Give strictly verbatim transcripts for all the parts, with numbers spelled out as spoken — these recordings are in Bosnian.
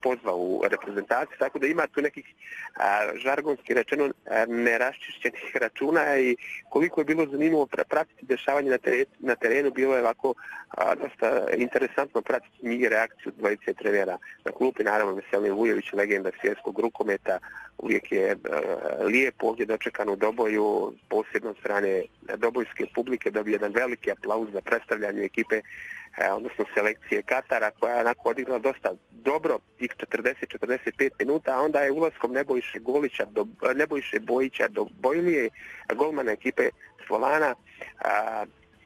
pozvao u reprezentaciju, tako da ima tu nekih a, žargonski rečeno a, neraščišćenih računa i koliko je bilo zanimljivo pratiti dešavanje na terenu, na terenu bilo je ovako a, dosta interesantno pratiti njih reakciju dvojice trenera na klupi. Naravno, Veselin Vujović, legenda svjetskog rukometa, uvijek je a, lijepo ovdje dočekan u Doboju, posebno od strane dobojske publike, dobije jedan veliki aplauz za predstavljanje ekipe, a, odnosno selekcije Katara, koja je onako odigrala dosta dobro tih četrdeset do četrdeset pet minuta, a onda je ulaskom Nebojše Golića, do, Nebojše Bojića do Bojlije, golmana ekipe Slovana, a,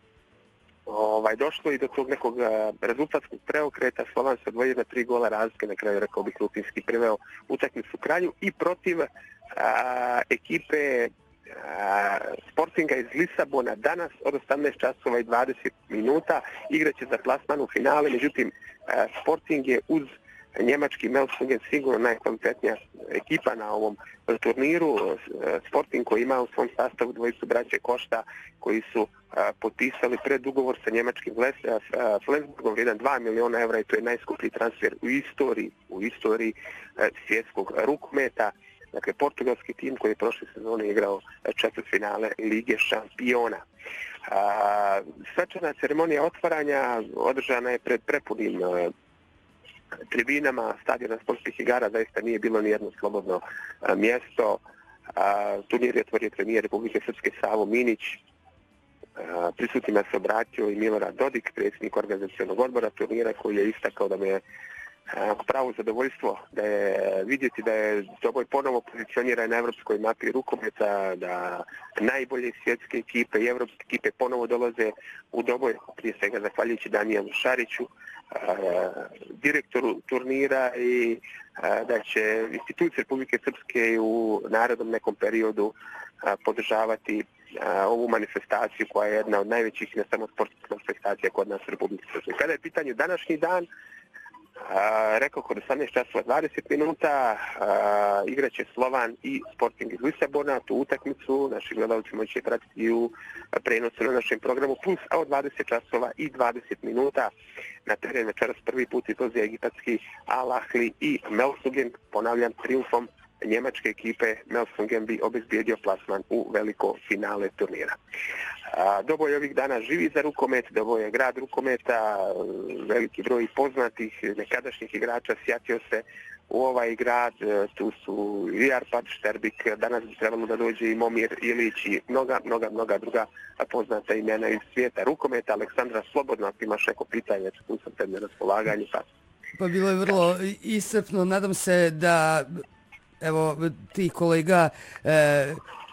ovaj, došlo i do tog nekog a, rezultatskog preokreta. Slovan se odvojio na tri gola razlike, na kraju rekao bih rutinski priveo utakmicu kralju i protiv a, ekipe a, Sportinga iz Lisabona danas od osamnaest časova i dvadeset minuta igraće za plasman u finale, međutim a, Sporting je uz njemački Melsungen sigurno najkvalitetnija ekipa na ovom turniru. Sporting koji ima u svom sastavu dvojicu braće Košta koji su a, potpisali predugovor sa njemačkim Flensburgom vrijedan dva miliona evra i to je najskuplji transfer u istoriji, u istoriji a, svjetskog rukometa. Dakle, portugalski tim koji je prošle sezone igrao četvrtfinale Lige šampiona. A, svečana ceremonija otvaranja održana je pred prepunim a, tribinama stadiona sportskih igara, zaista nije bilo ni jedno slobodno a, mjesto. A, turnir je otvorio premijer Republike Srpske Savo Minić. A, prisutnima se obratio i Milorad Dodik, predsjednik organizacionog odbora turnira, koji je istakao da me je pravo zadovoljstvo da je vidjeti da je Doboj ponovo pozicioniran na evropskoj mapi rukometa, da najbolje svjetske ekipe i evropske ekipe ponovo dolaze u Doboj, prije svega zahvaljujući Danijelu Šariću, direktoru turnira, i da će institucije Republike Srpske u narednom nekom periodu podržavati ovu manifestaciju koja je jedna od najvećih ne samo sportskih manifestacija kod nas u Republike Srpske. Kada je pitanje današnji dan, A, rekao kod osamnaest časova dvadeset minuta a, igraće Slovan i Sporting iz Lisabona. Tu utakmicu naši gledalci moći pratiti u prenosu na našem programu, plus a od dvadeset časova i dvadeset minuta na teren večeras prvi put izlaze egipatski Al Ahly i Melsungen. Ponavljam, triumfom njemačke ekipe Melsungen bi obezbijedio plasman u veliko finale turnira. A, Doboj ovih dana živi za rukomet, Doboj je grad rukometa, veliki broj poznatih nekadašnjih igrača sjatio se u ovaj grad, tu su i Arpad Šterbik, danas bi trebalo da dođe i Momir Ilić i mnoga, mnoga, mnoga druga poznata imena iz svijeta rukometa. Aleksandra, slobodno, ako imaš neko pitanje, tu sam te na raspolaganju. Pa. pa bilo je vrlo iscrpno, nadam se da evo ti kolega e,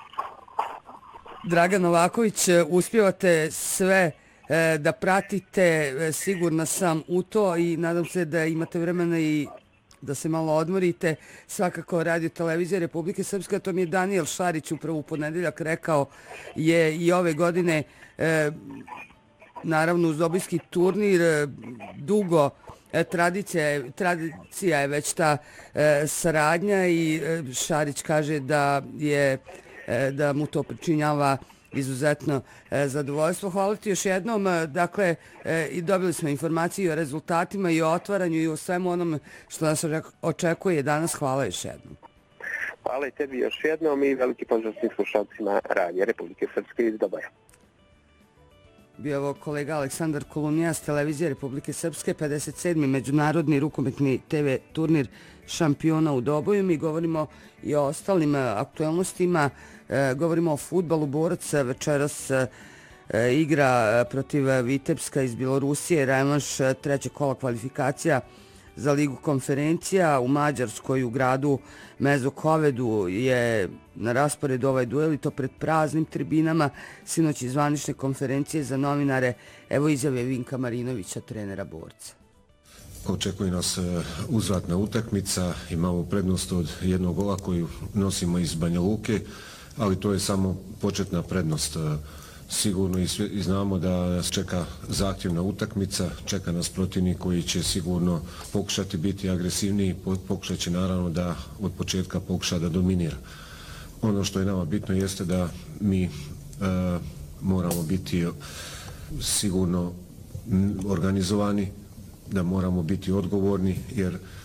Dragan Novaković uspijevate sve e, da pratite, e, sigurna sam u to i nadam se da imate vremena i da se malo odmorite. Svakako Radio Televizija Republike Srpske, to mi je Danijel Šarić upravo u ponedeljak rekao, je i ove godine e, naravno uz dobojski turnir e, dugo Tradicija, tradicija je već ta e, saradnja i e, Šarić kaže da je e, da mu to pričinjava izuzetno e, zadovoljstvo. Hvala ti još jednom. Dakle, e, i dobili smo informacije o rezultatima i o otvaranju i o svemu onom što nas očekuje danas. Hvala još jednom. Hvala i tebi još jednom i veliki pozdrav svim slušalcima Radija Republike Srpske iz Doboja. Bio ovo kolega Aleksandar Kolumnija s Televizije Republike Srpske, pedeset sedmi međunarodni rukometni te ve turnir šampiona u Doboju. Mi govorimo i o ostalim aktualnostima, e, govorimo o fudbalu. Borac večeras e, igra protiv Vitebska iz Bjelorusije, revanš trećeg kola kvalifikacija za Ligu konferencija. U Mađarskoj u gradu Mezokovedu je na rasporedu ovaj duel i to pred praznim tribinama. Sinoć iz zvanične konferencije za novinare, evo izjave Vinka Marinovića, trenera Borca. Očekuje nas uzvratna utakmica, imamo prednost od jednog gola koju nosimo iz Banja Luke, ali to je samo početna prednost. Sigurno i, sve, i znamo da nas čeka zahtjevna utakmica, čeka nas protivnik koji će sigurno pokušati biti agresivniji, pokušat će naravno da od početka pokuša da dominira. Ono što je nama bitno jeste da mi e, moramo biti sigurno organizovani, da moramo biti odgovorni, jer